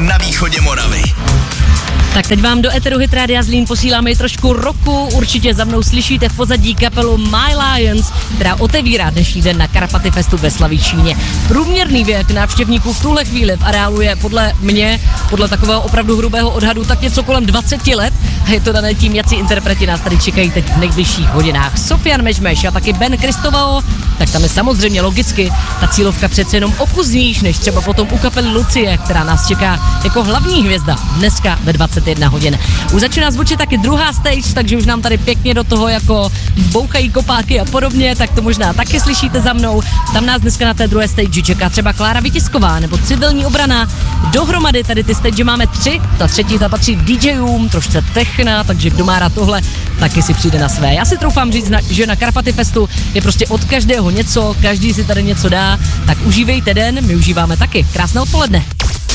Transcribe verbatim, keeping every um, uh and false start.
na východě Moravy. Tak teď vám do Eteru Hit Rádia Zlín posíláme i trošku roku. Určitě za mnou slyšíte v pozadí kapelu My Lions, která otevírá dnešní den na Karpaty Festu ve Slavičíně. Průměrný věk návštěvníků v tuhle chvíli v areálu je podle mě, podle takového opravdu hrubého odhadu, tak něco kolem dvacet let. A je to dané tím, jací interpreti nás tady čekají teď v nejbližších hodinách. Sofian Mežmeš a taky Ben Kristovao. Tak tam je samozřejmě logicky ta cílovka přece jenom o kus níž, než třeba potom u kapely Lucie, která nás čeká jako hlavní hvězda dneska ve dvacet jedna hodin. Už začíná zvučit taky druhá stage, takže už nám tady pěkně do toho jako bouchají kopáky a podobně, tak to možná taky slyšíte za mnou. Tam nás dneska na té druhé stage čeká třeba Klára Vytisková nebo Civilní obrana. Dohromady tady ty stage máme tři, ta třetí ta patří DJům, trošce techna, takže kdo má rád tohle, taky si přijde na své. Já si troufám říct, že na Karpaty Festu je prostě od každého něco, každý si tady něco dá, tak užívejte den, my užíváme taky. Krásné odpoledne.